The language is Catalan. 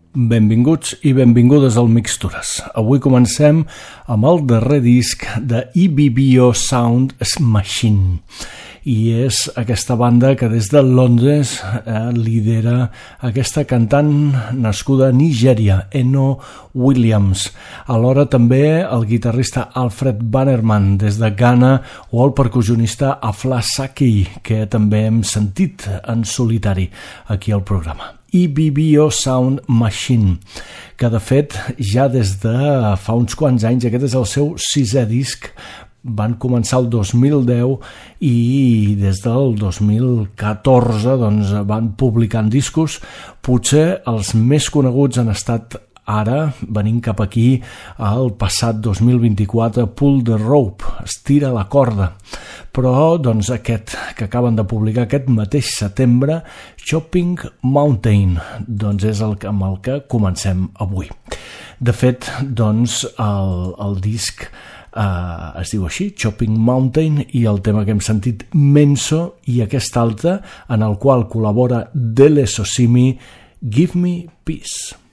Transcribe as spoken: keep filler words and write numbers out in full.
Benvinguts i benvingudes al Mixtures. Avui comencem amb el darrer disc de E B B O Sound Machine. I és aquesta banda que des de Londres eh, lidera aquesta cantant nascuda a Nigèria, Eno Williams. Alhora també el guitarrista Alfred Bannerman des de Ghana o el percussionista Afla Saki, que també hem sentit en solitari aquí al programa. E B B O Sound Machine, que de fet ja des de fa uns quants anys, aquest és el seu sisè disc, van començar el dos mil deu i des del dos mil catorze doncs, van publicant discos. Potser els més coneguts han estat ara, venint cap aquí, el passat dos mil vint-i-quatre, Pull the Rope, estira la corda. Però doncs, aquest que acaben de publicar aquest mateix setembre, Chopping Mountain, doncs és el amb el que comencem avui. De fet, doncs, el, el disc Uh, es diu així, Chopping Mountain, i el tema que hem sentit, Menso, i aquest altre en el qual col·labora Dele Sosimi, Give Me Peace.